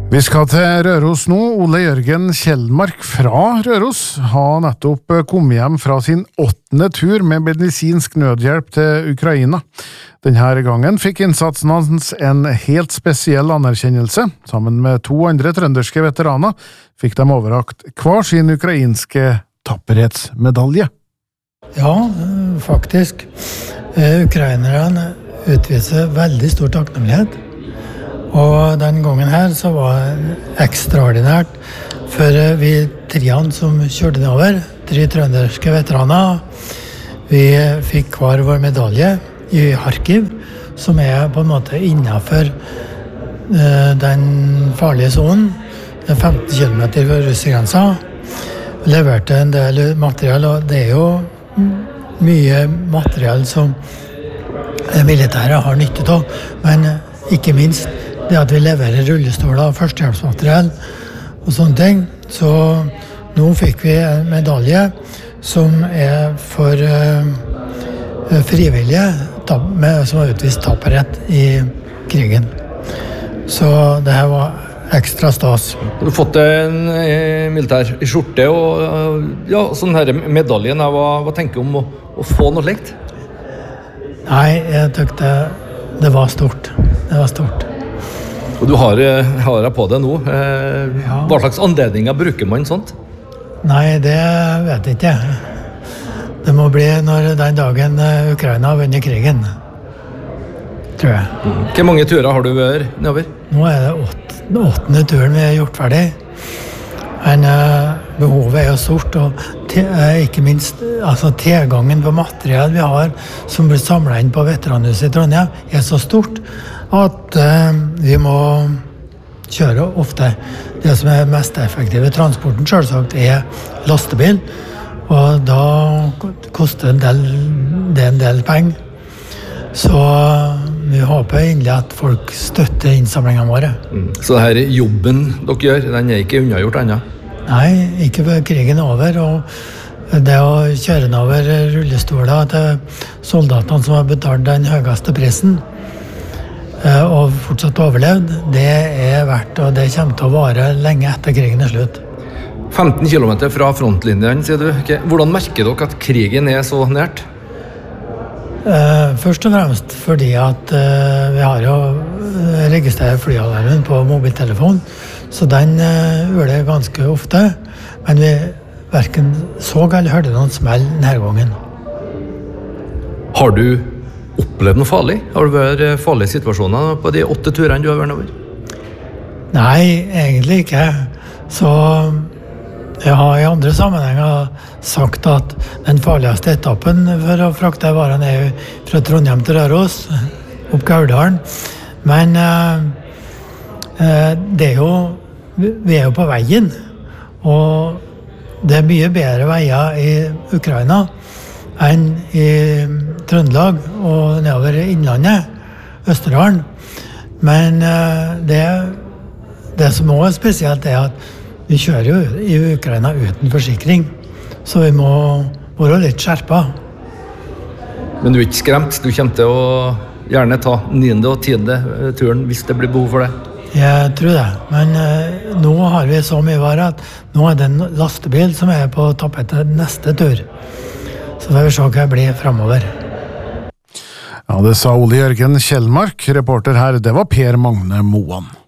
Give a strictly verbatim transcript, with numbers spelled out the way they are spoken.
Vi skal til Røros nå. Ole Jørgen Kjellmark fra Røros har nettopp kommet hjem fra sin åttende tur med medisinsk nødhjelp til Ukraina. Denne gangen fikk innsatsen hans en helt spesiell anerkjennelse. Sammen med to andre trønderske veteraner fikk de overrakt hver sin ukrainske tapperhetsmedalje. Ja, faktisk. Ukrainerne utviser veldig stor takknemlighet. Og den gangen her så var det ekstraordinært for vi triene som kjørte nedover, tre trønderske veteraner. Vi fikk hver vår medalje i Kharkiv, som er på en måte innenfor den farlige zonen, femten kilometer ved russergrensa. Vi leverte en del materiell, og det er jo mye materiell som militæret har nyttet av, men ikke minst det at vi leverer rullestoler, førstehjelpsmateriell og sånne ting. Så nå fikk vi en medalje som er for uh, frivillige med, som har utvist tapperhet i krigen. Så det her var ekstra stas. Du har fått en eh, militær skjorte og ja, sånn her medaljen. Hva, hva tenker du om å, å få noe slikt? Nei, jeg tykte det var stort. Det var stort. Og du har, har deg på det nå. Eh, ja. Hva slags anledninger bruker man sånt? Nei, det vet jeg ikke. Det må bli når den dagen Ukraina har vunnet krigen, tror jeg. Mm. Hvor mange turer har du vært nedover? Nå er det åt, åttende turen vi har gjort ferdig. Men uh, behovet er jo stort, og te, uh, ikke minst altså, tilgangen på materiell vi har som blir samlet inn på veteranhuset i Trondheim er så stort at uh, vi må kjøre ofte. Det som er mest effektive transporten selvsagt er lastebil, og da koster en del, det en del penger. Så vi håper egentlig at folk støtter innsamlingene våre. Mm. Så det her jobben dere gjør, den er ikke unnagjort ennå? Nei, ikke før krigen er over, og det å kjøre over rullestoler til soldatene som har betalt den høyeste prisen, og fortsatt overlevd, det er verdt, og det kommer til å vare lenge etter krigen er slutt. femten kilometer fra frontlinjen, sier du. Hvordan merker dere at krigen er så nært? Uh, først og fremst fordi at uh, vi har jo registrert flyalarmen på mobiltelefon, så den uh, gjør det ganske ofte, men vi hverken så eller hørte noen smell denne gangen. Har du opplevd noe farlig? Har du vært farlige situasjoner på de åtte turene du har vært over? Nei, egentlig ikke. Så jeg har i andre sammenhenger sagt at den farligste etappen for å frakte varene er fra Trondheim til Røros, opp Gauldalen. Men eh, det er jo, vi er jo på veien, og det er mye bedre veier i Ukraina enn i Trøndelag og nedover i innlandet, Østerdalen. Men uh, det, det som også er spesielt er at vi kjører jo i Ukraina uten forsikring, så vi må være litt skjerpet. Men du er ikke skremt? Du kommer til å gjerne ta niende og tiende turen hvis det blir behov for det? Jeg tror det, men uh, nå har vi så mye vare at nå er det en lastebil som er på tapetet neste tur. Så får vi se hva det blir fremover. Ja, det sa Ole Jørgen Kjellmark. Reporter her, det var Per Magne Moan.